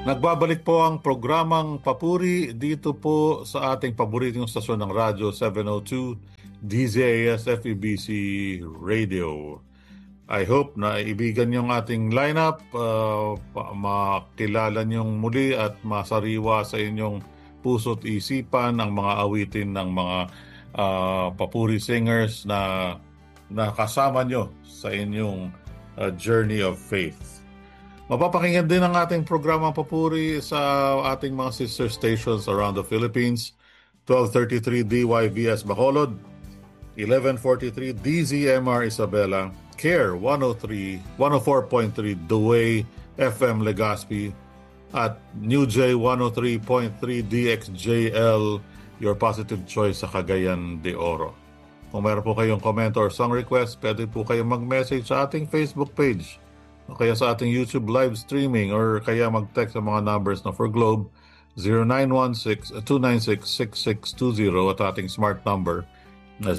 Nagbabalik po ang programang Papuri dito po sa ating paboritong stasyon ng radyo 702 DZAS FEBC Radio. I hope na ibigan yung ating lineup, makilala niyong muli at masariwa sa inyong puso't isipan ang mga awitin ng mga papuri singers na nakasama nyo sa inyong journey of faith. Mapapakinggan din ang ating programang Papuri sa ating mga sister stations around the Philippines. 1233 DYVS Bacolod, 1143 DZMR Isabela, CARE 104.3 The Way FM Legazpi, at New J 103.3 DXJL, your positive choice sa Cagayan de Oro. Kung meron po kayong comment or song request, pwede po kayong mag-message sa ating Facebook page o kaya sa ating YouTube live streaming, or kaya mag-text sa mga numbers na for Globe 0916-296-6620 at ating smart number na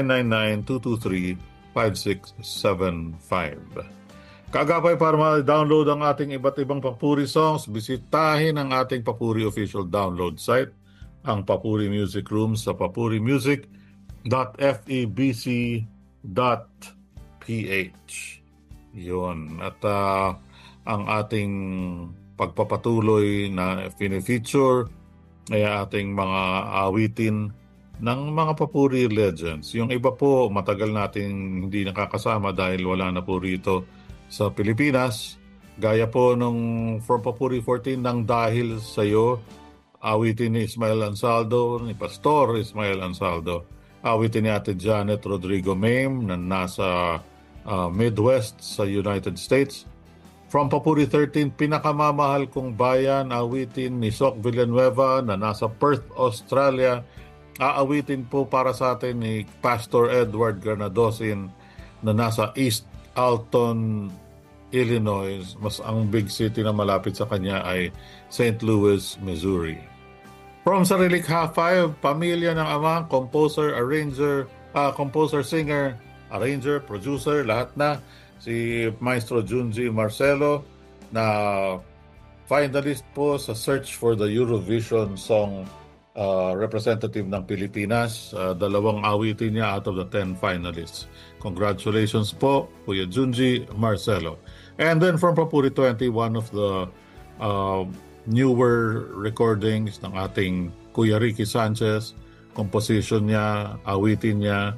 0999-223-5675. Kaagapay, para ma-download ang ating iba't ibang Papuri songs, bisitahin ang ating Papuri official download site, ang Papuri Music Room sa papurimusic.febc.ph. Yun. At ang ating pagpapatuloy na fini-feature ay ating mga awitin ng mga Papuri legends. Yung iba po, matagal natin hindi nakakasama dahil wala na po rito sa Pilipinas. Gaya po nung From Papuri 14 ng Dahil Sa'yo, awitin ni Ismael Ansaldo, ni Pastor Ismael Ansaldo. Awitin ni Ate Janet Rodrigo Mame na nasa Midwest sa United States. From Papuri 13, Pinakamamahal Kong Bayan, awitin ni Sok Villanueva na nasa Perth, Australia. Aawitin po para sa atin ni Pastor Edward Granadosin na nasa East Alton, Illinois. Mas ang big city na malapit sa kanya ay St. Louis, Missouri. From Sarilikha 5, Pamilya ng Ama, composer, singer, arranger, producer, lahat na. Si Maestro Junji Marcelo na finalist po sa Search for the Eurovision Song representative ng Pilipinas. 2 awitin niya out of the 10 finalists. Congratulations po, Kuya Junji Marcelo. And then from Papuri 20, one of the newer recordings ng ating Kuya Ricky Sanchez. Composition niya, awitin niya,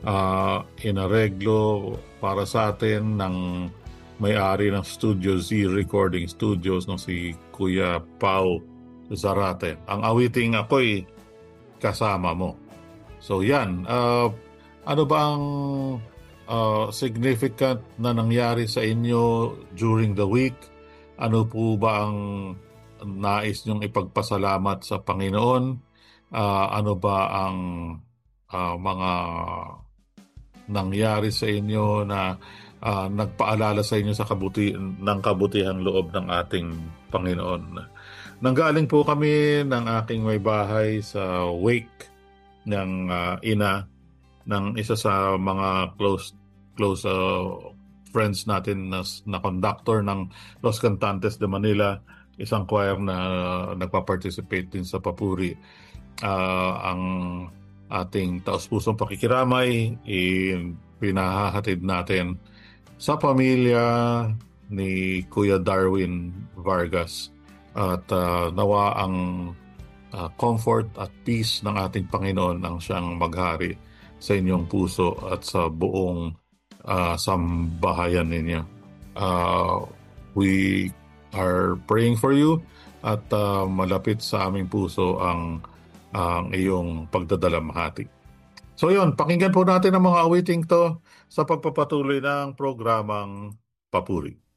inareglo para sa atin ng may-ari ng Studio Z Recording Studios ng si Kuya Pau Zarate. Ang awiting Ako'y Kasama Mo. So yan, ano ba ang significant na nangyari sa inyo during the week? Ano po ba ang nais nyong ipagpasalamat sa Panginoon? Ano ba ang mga nangyari sa inyo na nagpaalala sa inyo sa ng kabutihang loob ng ating Panginoon? Nanggaling po kami ng aking may bahay sa wake ng ina ng isa sa mga close friends natin na conductor ng Los Cantantes de Manila, isang choir na nagpa-participate din sa Papuri. Ang ating taos-pusong pakikiramay pinahahatid natin sa pamilya ni Kuya Darwin Vargas, at nawa ang comfort at peace ng ating Panginoon ang siyang maghari sa inyong puso at sa buong sambahayan ninyo. We are praying for you, at malapit sa aming puso ang iyong pagdadalamhati. So yun, pakinggan po natin ang mga awiting to sa pagpapatuloy ng programang Papuri.